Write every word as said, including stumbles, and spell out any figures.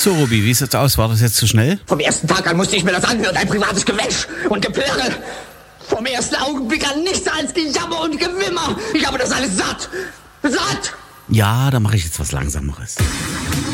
So, Ruby, wie sieht's aus? War das jetzt zu schnell? Vom ersten Tag an musste ich mir das anhören, ein privates Gewäsch und Geplärre. Vom ersten Augenblick an nichts als Gejammer und Gewimmer. Ich habe das alles satt. Satt! Ja, da mache ich jetzt was Langsameres.